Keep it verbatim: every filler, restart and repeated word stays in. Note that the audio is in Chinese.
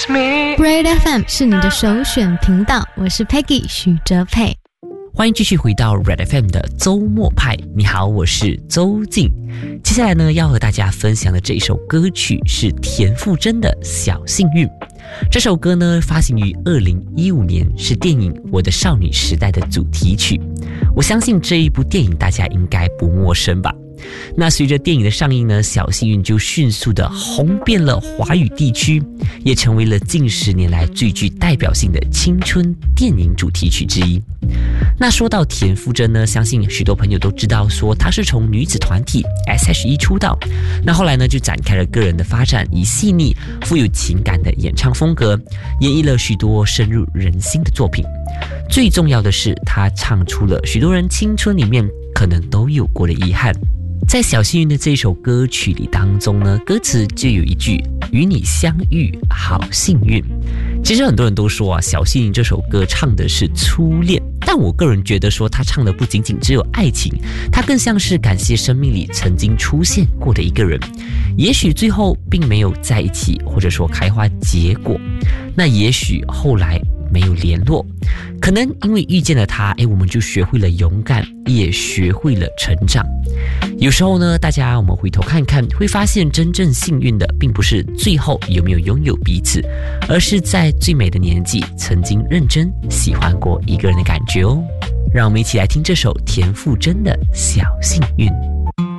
Great F M 是你的首选频道，我是 Peggy 许哲佩。 欢迎继续回到 Red F M 的周末派。你好，我是周静。接下来呢，要和大家分享的这一首歌曲是田馥甄的《小幸运》。这首歌呢，发行于二零一五年，是电影《我的少女时代》的主题曲。我相信这一部电影大家应该不陌生吧。那随着电影的上映呢，《小幸运》就迅速的红遍了华语地区，也成为了近十年来最具代表性的青春电影主题曲之一。那说到田馥甄呢，相信许多朋友都知道说她是从女子团体 S H E 出道，那后来呢就展开了个人的发展，以细腻富有情感的演唱风格演绎了许多深入人心的作品。最重要的是，她唱出了许多人青春里面可能都有过的遗憾。在小幸运的这首歌曲里当中呢，歌词就有一句与你相遇好幸运。其实很多人都说啊，小幸运这首歌唱的是初恋，但我个人觉得说他唱的不仅仅只有爱情，他更像是感谢生命里曾经出现过的一个人，也许最后并没有在一起，或者说开花结果，那也许后来没有联络，可能因为遇见了他，诶，我们就学会了勇敢，也学会了成长。有时候呢，大家我们回头看看，会发现真正幸运的并不是最后有没有拥有彼此，而是在最美的年纪曾经认真喜欢过一个人的感觉哦。让我们一起来听这首田馥甄的《小幸运》。